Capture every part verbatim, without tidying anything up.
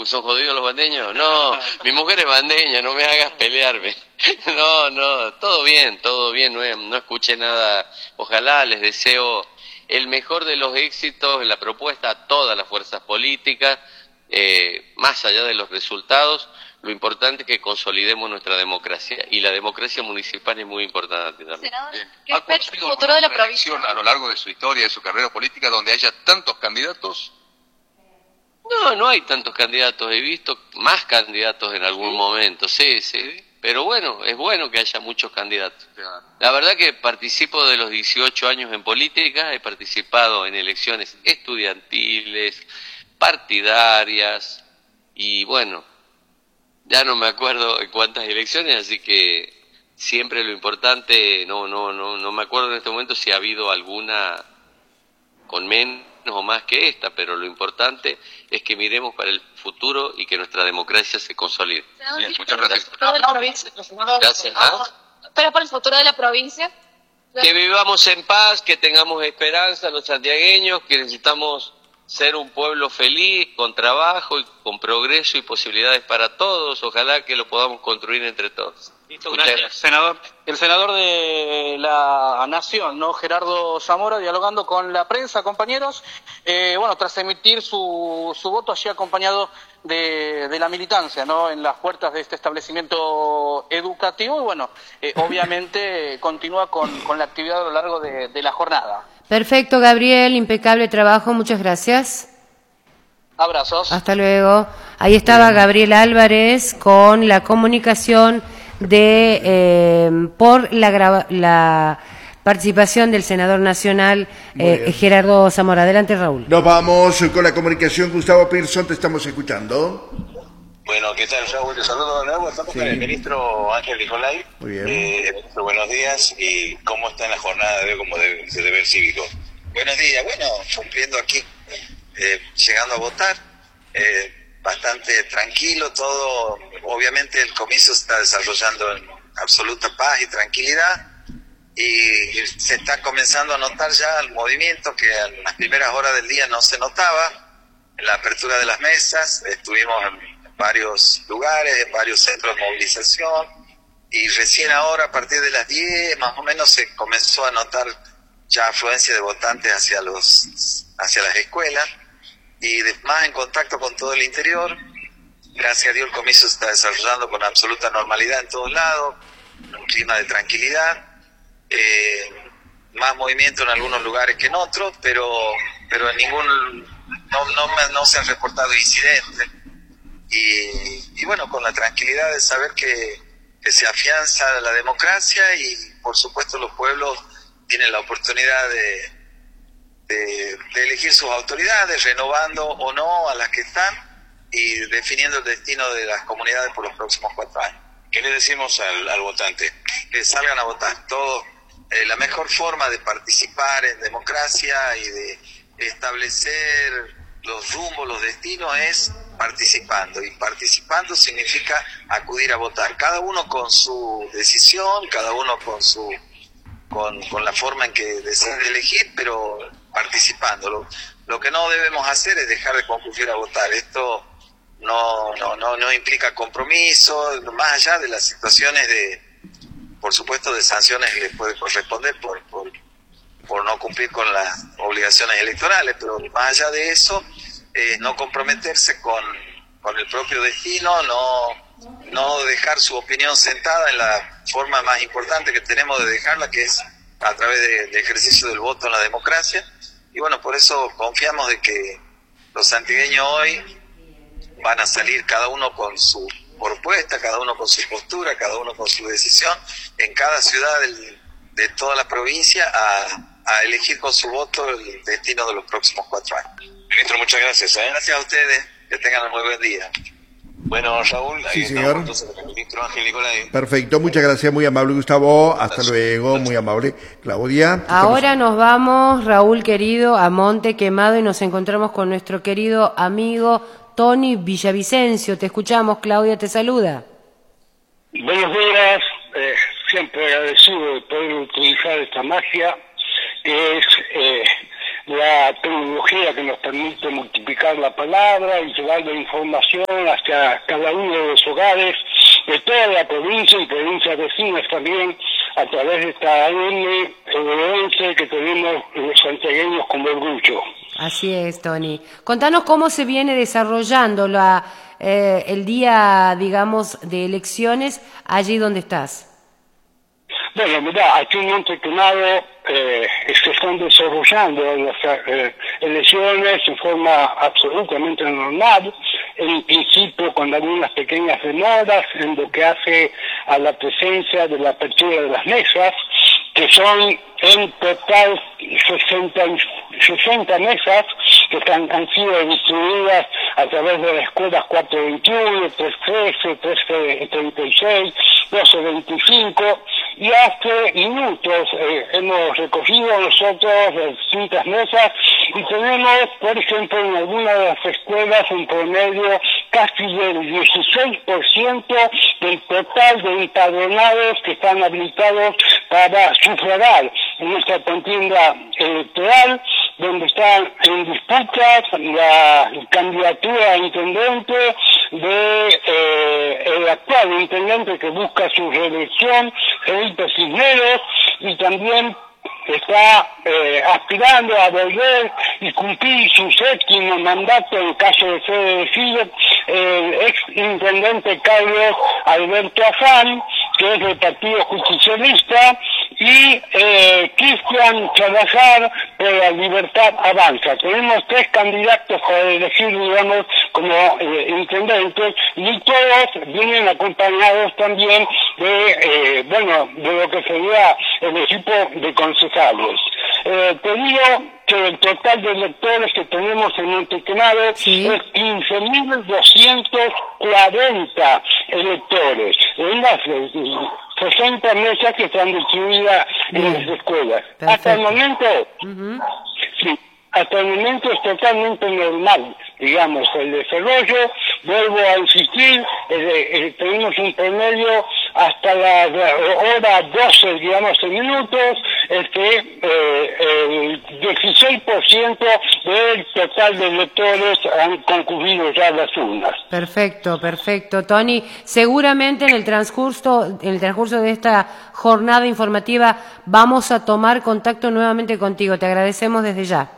porque son jodidos los bandeños. No, mi mujer es bandeña, no me hagas pelearme. No, no, todo bien, todo bien, no, no escuché nada. Ojalá, les deseo el mejor de los éxitos en la propuesta a todas las fuerzas políticas, eh, más allá de los resultados. Lo importante es que consolidemos nuestra democracia, y la democracia municipal es muy importante también. Senador, ¿qué espera el futuro de la provincia a lo largo de su historia, de su carrera política, donde haya tantos candidatos? No, no hay tantos candidatos, he visto más candidatos en algún momento, sí, sí, pero bueno, es bueno que haya muchos candidatos. La verdad que participo de los dieciocho años en política, he participado en elecciones estudiantiles, partidarias, y bueno, ya no me acuerdo en cuántas elecciones, así que siempre lo importante, no, no, no, no me acuerdo en este momento si ha habido alguna con menos o más que esta, pero lo importante es que miremos para el futuro y que nuestra democracia se consolide. Bien, muchas gracias. Gracias. ¿Ah? ¿Espera para el futuro de la provincia? Que vivamos en paz, que tengamos esperanza los santiagueños, que necesitamos ser un pueblo feliz, con trabajo y con progreso y posibilidades para todos. Ojalá que lo podamos construir entre todos. Listo, gracias. Gracias. Senador. El senador de la Nación, ¿no? Gerardo Zamora, dialogando con la prensa, compañeros. Eh, bueno, tras emitir su, su voto allí acompañado de, de la militancia, ¿no? En las puertas de este establecimiento educativo. Y bueno, eh, obviamente continúa con, con la actividad a lo largo de, de la jornada. Perfecto, Gabriel, impecable trabajo, muchas gracias. Abrazos. Hasta luego. Ahí estaba Gabriel Álvarez con la comunicación de eh, por la, la participación del senador nacional eh, Gerardo Zamora. Adelante, Raúl. Nos vamos con la comunicación. Gustavo Pearson, te estamos escuchando. Bueno, ¿qué tal, Raúl? Te saludo de nuevo. Estamos sí. con el ministro Ángel Nicolai. Muy bien. Eh, ministro, buenos días. ¿Y cómo está en la jornada de hoy como de, de deber cívico? Buenos días. Bueno, cumpliendo aquí, eh, llegando a votar, eh, bastante tranquilo todo. Obviamente el comicio se está desarrollando en absoluta paz y tranquilidad, y se está comenzando a notar ya el movimiento que en las primeras horas del día no se notaba. En la apertura de las mesas estuvimos en varios lugares, en varios centros de movilización, y recién ahora a partir de las diez más o menos se comenzó a notar ya afluencia de votantes hacia los hacia las escuelas, y de, más en contacto con todo el interior. Gracias a Dios el comicio se está desarrollando con absoluta normalidad en todos lados, un clima de tranquilidad, eh, más movimiento en algunos lugares que en otros, pero pero en ningún no no, no se han reportado incidentes. Y, y bueno, con la tranquilidad de saber que, que se afianza la democracia, y por supuesto los pueblos tienen la oportunidad de, de, de elegir sus autoridades, renovando o no a las que están y definiendo el destino de las comunidades por los próximos cuatro años. ¿Qué le decimos al, al votante? Que salgan a votar. Todo, eh, la mejor forma de participar en democracia y de establecer los rumbos, los destinos es participando, y participando significa acudir a votar, cada uno con su decisión, cada uno con su con, con la forma en que decide elegir, pero participando. Lo, lo que no debemos hacer es dejar de concurrir a votar. Esto no no no no implica compromiso, más allá de las situaciones de, por supuesto, de sanciones que les puede corresponder por por por no cumplir con las obligaciones electorales, pero más allá de eso, eh, no comprometerse con, con el propio destino, no, no dejar su opinión sentada en la forma más importante que tenemos de dejarla, que es a través de, de ejercicio del voto en la democracia. Y bueno, por eso confiamos de que los santigueños hoy van a salir cada uno con su propuesta, cada uno con su postura, cada uno con su decisión, en cada ciudad del, de toda la provincia, a a elegir con su voto el destino de los próximos cuatro años. Ministro, muchas gracias. ¿eh? Gracias a ustedes, que tengan un muy buen día. Bueno, Raúl, ahí sí, señor. Entonces, el ministro Ángel Nicolai. Perfecto, muchas gracias, muy amable Gustavo, hasta gracias. luego, gracias. Muy amable Claudia. Ahora estamos... nos vamos, Raúl querido, a Monte Quemado, y nos encontramos con nuestro querido amigo Tony Villavicencio. Te escuchamos, Claudia te saluda. Buenos días, eh, siempre agradecido de poder utilizar esta magia, que es eh, la tecnología que nos permite multiplicar la palabra y llevar la información hacia cada uno de los hogares de toda la provincia y provincias vecinas también, a través de esta A M que tenemos los santiagueños con orgullo. Así es, Tony. Contanos cómo se viene desarrollando la, eh, el día, digamos, de elecciones allí donde estás. Bueno, mirá, aquí en Monte Quemado eh, se están desarrollando las eh, elecciones en forma absolutamente normal, en principio con algunas pequeñas demoras en lo que hace a la presencia de la apertura de las mesas, que son en total sesenta, sesenta mesas que están, han sido distribuidas a través de las escuelas cuatro veintiuno, tres trece, tres treinta y seis, doce veinticinco, y hace minutos eh, hemos recogido nosotros las distintas mesas y tenemos, por ejemplo, en alguna de las escuelas un promedio casi del dieciséis por ciento del total de empadronados que están habilitados para sufragar en esta contienda electoral, donde están en disputa la candidatura a intendente de eh, el actual intendente que busca su reelección, Felipe Cisneros, y también está eh, aspirando a volver y cumplir su séptimo mandato en caso de ser elegido el ex intendente Carlos Alberto Afán, que es del Partido Justicialista, y eh, Cristian Salazar por la Libertad Avanza. Tenemos tres candidatos para elegir, digamos, como eh, intendentes, y todos vienen acompañados también de, eh, bueno, de lo que sería el equipo de concejales. Eh, te digo que el total de electores que tenemos en Monte Quemado sí. es quince mil doscientos cuarenta electores en las sesenta mesas que están distribuidas Bien. en las escuelas. Perfecto. Hasta el momento, uh-huh. sí, hasta el momento es totalmente normal, digamos, el desarrollo. Vuelvo a insistir, eh, eh, tenemos un promedio hasta la, la hora doce, digamos, en minutos, es que eh, el dieciséis por ciento del total de electores han concurrido ya a las urnas. Perfecto, perfecto. Tony, seguramente en el transcurso, en el transcurso de esta jornada informativa vamos a tomar contacto nuevamente contigo. Te agradecemos desde ya.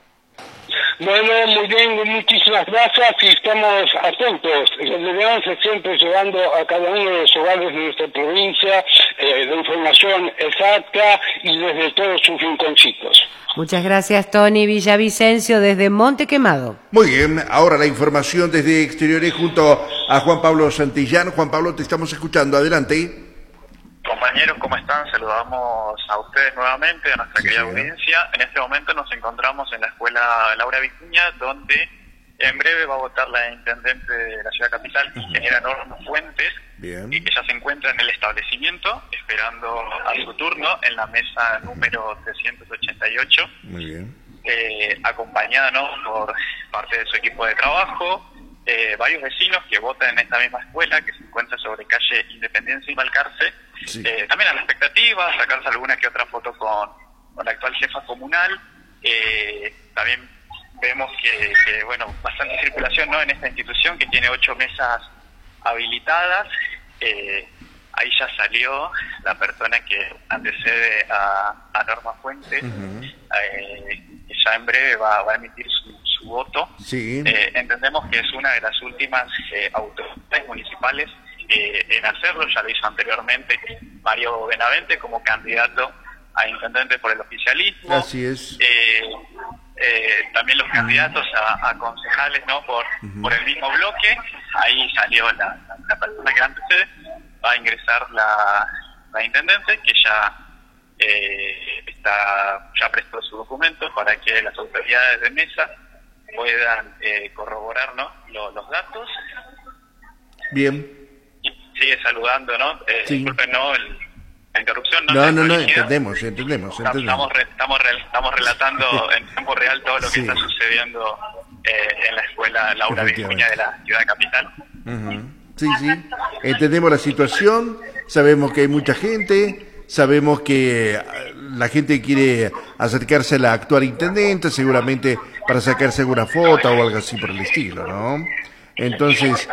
Bueno, muy bien, muchísimas gracias y estamos atentos. Debemos siempre llevando a cada uno de los hogares de nuestra provincia eh, la información exacta y desde todos sus rinconcitos. Muchas gracias, Tony Villavicencio, desde Monte Quemado. Muy bien, ahora la información desde Exteriores junto a Juan Pablo Santillán. Juan Pablo, te estamos escuchando. Adelante. Compañeros, ¿cómo están? Saludamos a ustedes nuevamente, a nuestra sí, querida señor. audiencia. En este momento nos encontramos en la Escuela Laura Vicuña, donde en breve va a votar la intendente de la ciudad capital, uh-huh. ingeniera Norma Fuentes, Bien. y que ya se encuentra en el establecimiento, esperando a su turno en la mesa número trescientos ochenta y ocho. Muy bien. Eh, acompañada, ¿no?, por parte de su equipo de trabajo, eh, varios vecinos que votan en esta misma escuela, que se encuentra sobre calle Independencia y Balcarce. Sí. Eh, también a la expectativa, sacarse alguna que otra foto con, con la actual jefa comunal. Eh, también vemos que, que, bueno, bastante circulación, ¿no?, en esta institución que tiene ocho mesas habilitadas. Eh, ahí ya salió la persona que antecede a, a Norma Fuentes. Uh-huh. eh, ya en breve va, va a emitir su, su voto. Sí. Eh, entendemos que es una de las últimas eh, autoridades municipales Eh, en hacerlo. Ya lo hizo anteriormente Mario Benavente como candidato a intendente por el oficialismo. Así es. Eh, eh, también los candidatos a, a concejales, ¿no?, por, uh-huh. por el mismo bloque. Ahí salió la, la, la persona que antecede. Va a ingresar la, la intendente, que ya eh, está ya prestó su documento para que las autoridades de mesa puedan eh, corroborar, ¿no?, lo, los datos. Bien. Sigue saludando, ¿no? Eh, sí. Disculpen, ¿no?, el, la interrupción. No, no, no, no, entendemos, entendemos. entendemos. Estamos, re, estamos, re, estamos relatando en tiempo real todo lo que sí. está sucediendo eh, en la escuela Laura Vicuña de la ciudad capital. Uh-huh. Sí, sí, entendemos la situación, sabemos que hay mucha gente, sabemos que la gente quiere acercarse a la actual intendente, seguramente para sacarse alguna foto o algo así por el estilo, ¿no? Entonces,